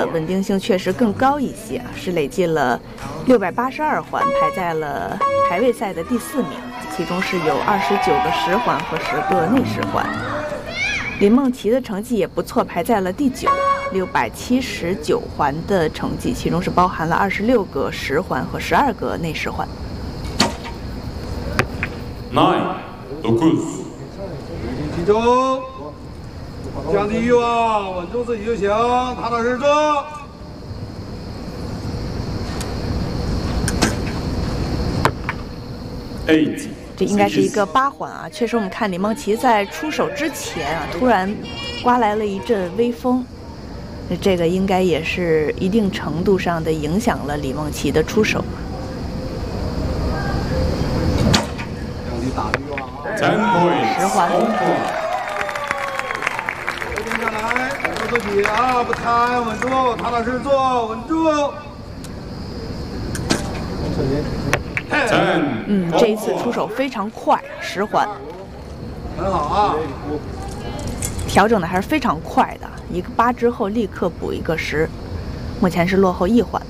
的稳定性确实更高一些，是累计了682环，排在了排位赛的第4名，其中是有29个实环和10个内实环。李梦琪的成绩也不错，排在了第9，679环的成绩，其中是包含了26个实环和12个内实环。 集中，降低欲望，稳住自己就行，踏踏实实做。 这应该是一个8环啊！确实，我们看李梦琪在出手之前啊，突然刮来了一阵微风，这个应该也是一定程度上的影响了李梦琪的出手。10环。 停下来，稳住自己啊！不贪，稳住，踏踏实实做，稳住。 这一次出手非常快，10环， 很好啊， 调整的还是非常快的，一个8之后立刻补一个10，目前是落后1环。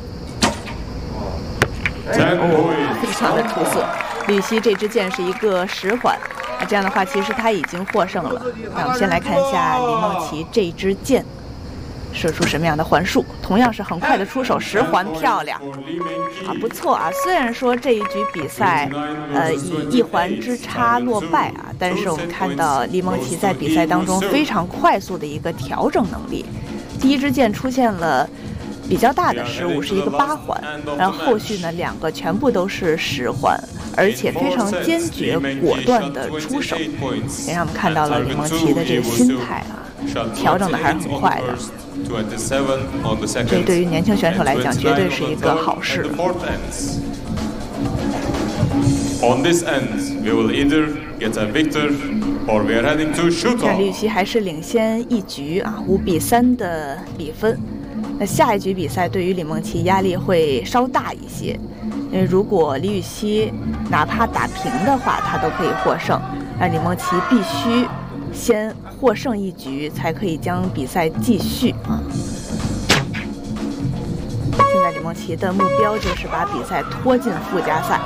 非常的出色，吕希这支箭是一个10环，那这样的话，其实他已经获胜了。那我们先来看一下李梦琪这支箭射出什么样的环数，同样是很快的出手，10环漂亮啊，不错啊。虽然说这一局比赛，以1环之差落败啊，但是我们看到李梦琪在比赛当中非常快速的一个调整能力。第一支箭出现了比较大的失误，是一个8环，然后后续呢2个全部都是10环，而且非常坚决果断的出手，也让我们看到了李梦琪的这个心态啊，调整的还是很快的。这对于年轻选手来讲，绝对是一个好事。看李雨希还是领先1局啊，5比3的比分。那下一局比赛对于李梦琪压力会稍大一些，因为如果李雨希哪怕打平的话，他都可以获胜，而李梦琪必须先获胜1局才可以将比赛继续啊。现在李梦琪的目标就是把比赛拖进附加赛。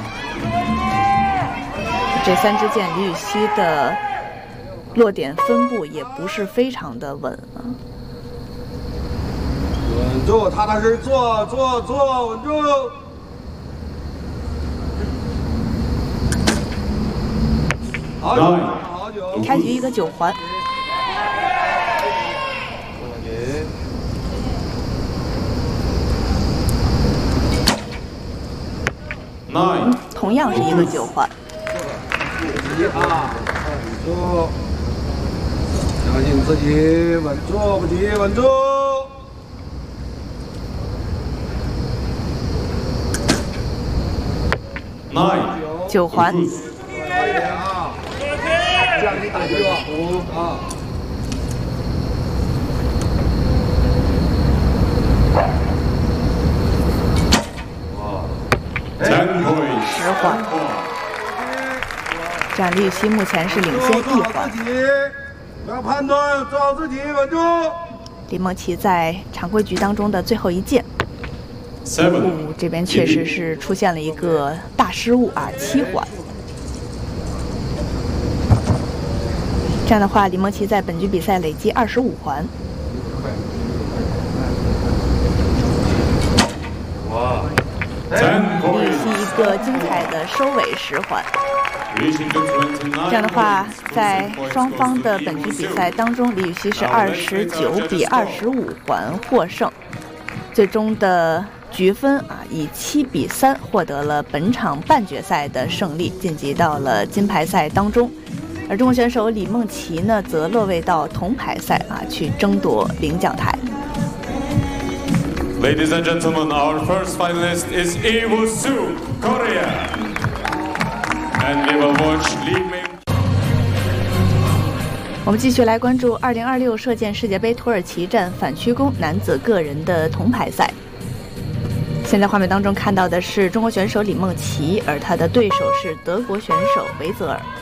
这3支箭，李雨希的落点分布也不是非常的稳啊。 稳住，踏踏实实做，稳住。好久。 开局一个9环。同样是一个9环。 稳住，相信自己，稳住，不急，稳住。 9环。 降低打击吧，啊。 10环。这样李雨希目前是领先1环。 不要判断，做好自己，稳住。 李梦琪在常规局当中的最后一箭。这边确实是出现了一个大失误啊，7环。这样的话，李梦琪在本局比赛累计25环。李雨希一个精彩的收尾10环。这样的话，在双方的本局比赛当中，李雨希是29比25环获胜，最终的局分啊以7比3获得了本场半决赛的胜利，晋级到了金牌赛当中。而中国选手李梦琪呢，则落位到铜牌赛啊，去争夺领奖台。 Ladies and gentlemen, our first finalist is Lee Woo-soo, Korea. And we will watch Lee Ming. 我们继续来关注2026射箭世界杯土耳其站反曲弓男子个人的铜牌赛。现在画面当中看到的是中国选手李梦琪，而他的对手是德国选手维泽尔。